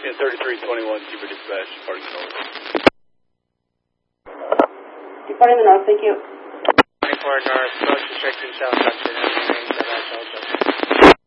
In 3321, Cuba Dispatch, departing the north. Departing the north, thank you. 24 north, approach restricted south, up to